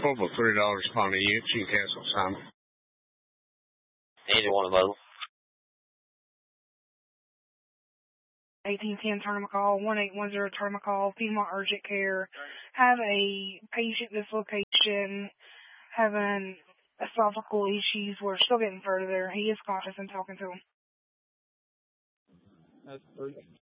total of $3 upon each. You can cancel some. Either one of those. 1810 Tournament Call, 1810 Tournament Call, Piedmont Urgent Care. Have a patient dislocation, having esophageal issues. We're still getting further there. He is conscious and talking to him. That's 3.